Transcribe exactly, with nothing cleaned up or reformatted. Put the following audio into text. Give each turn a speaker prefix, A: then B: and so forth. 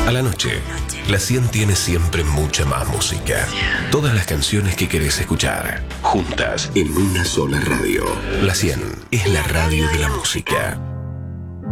A: A la noche, la cien tiene siempre mucha más música. Todas las canciones que querés escuchar, juntas en una sola radio. La cien es la radio de la música.